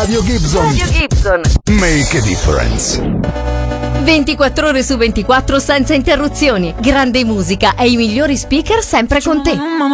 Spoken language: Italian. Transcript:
Radio Gibson. Make a difference. 24 ore su 24 senza interruzioni. Grande musica e i migliori speaker sempre con te.